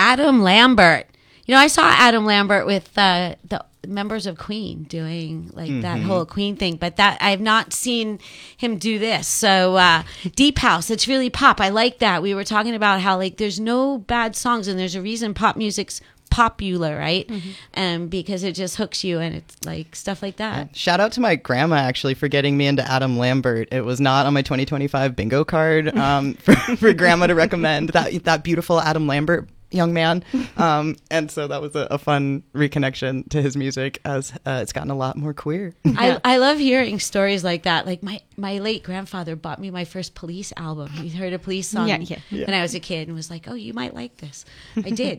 Adam Lambert. I saw Adam Lambert with the members of Queen doing like that whole Queen thing, but that I've not seen him do this. So Deep House, it's really pop. I like that. We were talking about how like there's no bad songs, and there's a reason pop music's popular, right? Because it just hooks you, and it's like stuff like that. Shout out to my grandma actually for getting me into Adam Lambert. It was not on my 2025 bingo card for grandma to recommend that beautiful Adam Lambert young man, and so that was a fun reconnection to his music as it's gotten a lot more queer. I love hearing stories like that. Like my late grandfather bought me my first Police album. He heard a Police song when I was a kid and was like, "Oh, you might like this." I did.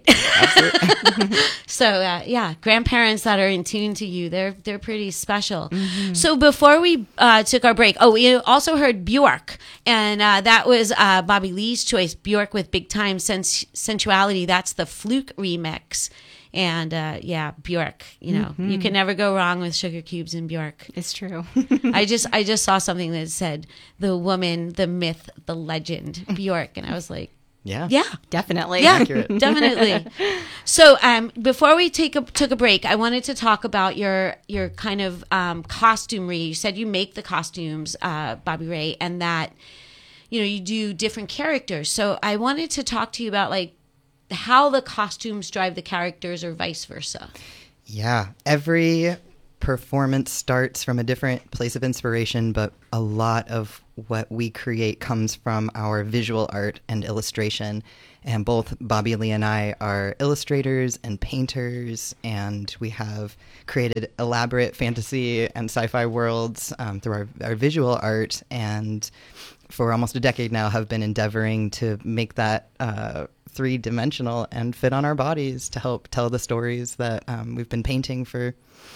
So grandparents that are in tune to you, they're pretty special. So before we took our break, we also heard Bjork, and that was Bobby Lee's choice, Bjork with Big Time Sensuality. That's the Fluke remix. And Bjork, you can never go wrong with Sugar Cubes and Bjork. It's true. I just saw something that said the woman, the myth, the legend, Bjork. And I was like, yeah, definitely. Yeah, accurate. Definitely. So before we took a break, I wanted to talk about your kind of costumery. You said you make the costumes, Bobby Ray, and that, you do different characters. So I wanted to talk to you about like how the costumes drive the characters or vice versa. Yeah, every performance starts from a different place of inspiration, but a lot of what we create comes from our visual art and illustration. And both Bobby Lee and I are illustrators and painters, and we have created elaborate fantasy and sci-fi worlds through our visual art, and for almost a decade now have been endeavoring to make that three-dimensional and fit on our bodies to help tell the stories that we've been painting for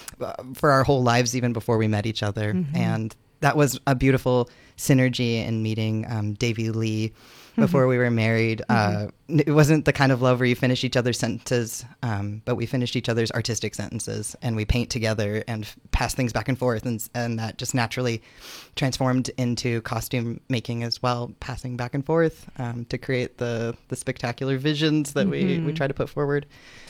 our whole lives, even before we met each other. And that was a beautiful synergy in meeting Davy Lee before we were married. It wasn't the kind of love where you finish each other's sentences, but we finished each other's artistic sentences, and we paint together and pass things back and forth, and that just naturally transformed into costume making as well, passing back and forth to create the spectacular visions that we try to put forward.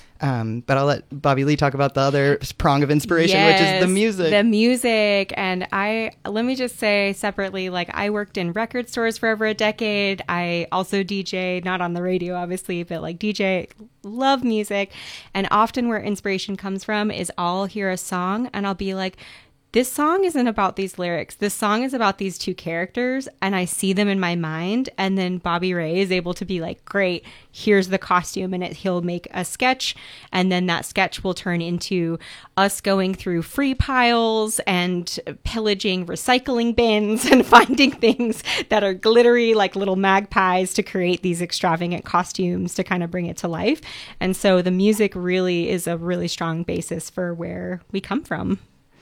But I'll let Bobby Lee talk about the other prong of inspiration, which is the music. The music. And let me just say separately, like I worked in record stores for over a decade. I also DJ, not on the radio, obviously, but like DJ, love music. And often where inspiration comes from is I'll hear a song and I'll be like, this song isn't about these lyrics. This song is about these two characters, and I see them in my mind. And then Bobby Ray is able to be like, great, here's the costume, and he'll make a sketch. And then that sketch will turn into us going through free piles and pillaging recycling bins and finding things that are glittery like little magpies to create these extravagant costumes to kind of bring it to life. And so the music really is a really strong basis for where we come from.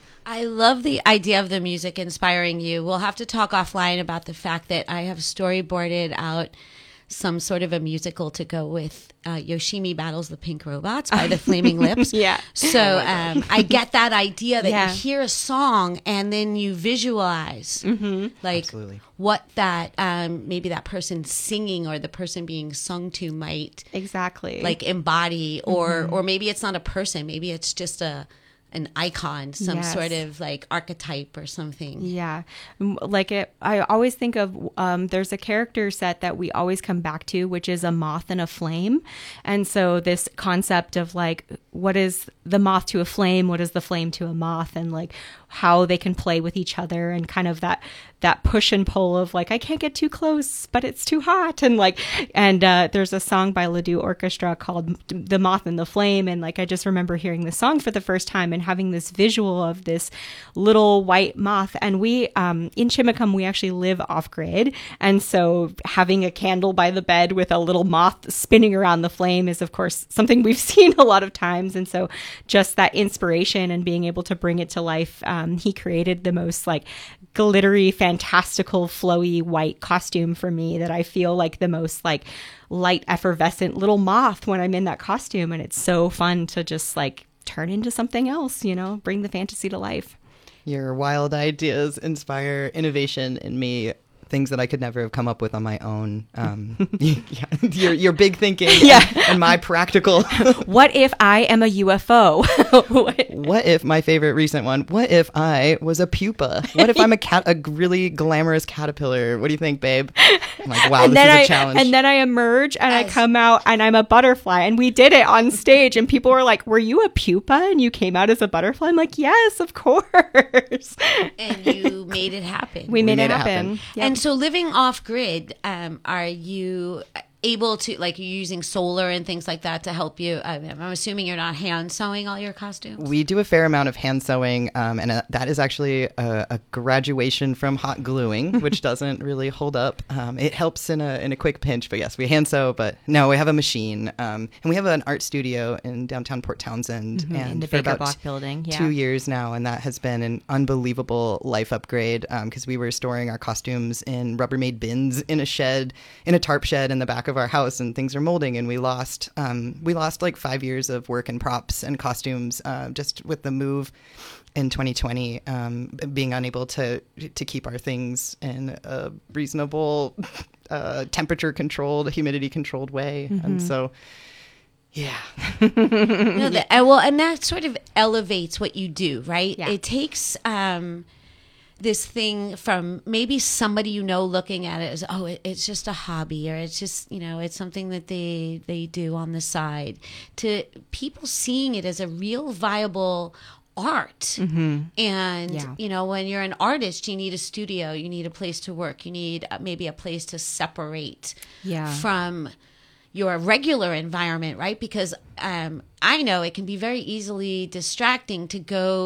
I love the idea of the music inspiring you. We'll have to talk offline about the fact that I have storyboarded out some sort of a musical to go with Yoshimi Battles the Pink Robots by the Flaming Lips. So I get that idea that you hear a song and then you visualize like Absolutely. What that maybe that person singing or the person being sung to might exactly like embody, or maybe it's not a person, maybe it's just an icon, some sort of like archetype or something. Yeah. Like I always think of, there's a character set that we always come back to, which is a moth and a flame. And so this concept of like, what is the moth to a flame? What is the flame to a moth? And like how they can play with each other, and kind of that push and pull of like, I can't get too close, but it's too hot. And like, there's a song by Ledoux Orchestra called The Moth and the Flame. And like, I just remember hearing the song for the first time and having this visual of this little white moth. And we, in Chimacum, we actually live off grid. And so having a candle by the bed with a little moth spinning around the flame is of course something we've seen a lot of times. And so just that inspiration and being able to bring it to life, he created the most like glittery, fantastical, flowy white costume for me that I feel like the most like light, effervescent little moth when I'm in that costume. And it's so fun to just like turn into something else, bring the fantasy to life. Your wild ideas inspire innovation in me things that I could never have come up with on my own. Yeah, your big thinking, and my practical. What if I am a UFO? What if my favorite recent one? What if I was a pupa? What if I'm a really glamorous caterpillar? What do you think, babe? I'm like, wow, this is a challenge. And then I emerge and I come out and I'm a butterfly. And we did it on stage, and people were like, "Were you a pupa and you came out as a butterfly?" I'm like, "Yes, of course." And you made it happen. We made it happen. Yep. And so living off grid, are you able to, like, you're using solar and things like that to help you? I'm assuming you're not hand sewing all your costumes? We do a fair amount of hand sewing, and that is actually a graduation from hot gluing, which doesn't really hold up. It helps in a quick pinch, but yes, we hand sew, but no, we have a machine. And we have an art studio in downtown Port Townsend, and in the for Baker about Block building, 2 years now, and that has been an unbelievable life upgrade, because we were storing our costumes in Rubbermaid bins in a tarp shed in the back of our house, and things are molding, and we lost like 5 years of work and props and costumes just with the move in 2020, being unable to keep our things in a reasonable temperature controlled, humidity controlled way. And so yeah. No, and that sort of elevates what you do, right? Yeah. It takes this thing from maybe somebody looking at it as, oh, it's just a hobby, or it's just, it's something that they do on the side, to people seeing it as a real viable art. And when you're an artist, you need a studio, you need a place to work, you need maybe a place to separate from your regular environment, right? Because I know it can be very easily distracting to go